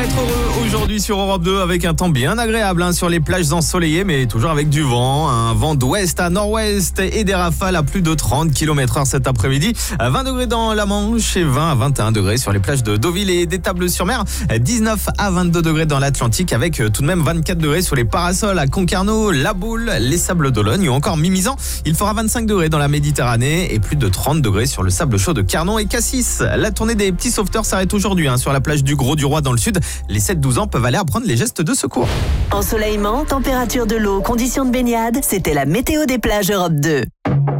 être heureux aujourd'hui sur Europe 2 avec un temps bien agréable sur les plages ensoleillées, mais toujours avec du vent. Un vent d'ouest à nord-ouest et des rafales à plus de 30 km/h cet après-midi. 20 degrés dans la Manche et 20 à 21 degrés sur les plages de Deauville et d'Étables-sur-Mer. 19 à 22 degrés dans l'Atlantique avec tout de même 24 degrés sur les parasols à Concarneau, La Baule, les Sables d'Olonne ou encore Mimizan. Il fera 25 degrés dans la Méditerranée et plus de 30 degrés sur le sable chaud de Carnon et Cassis. La tournée des petits sauveteurs s'arrête aujourd'hui sur la plage du Gros-du-Roi dans le sud. Les 7-12 ans peuvent aller apprendre les gestes de secours. Ensoleillement, température de l'eau, conditions de baignade, c'était la météo des plages Europe 2.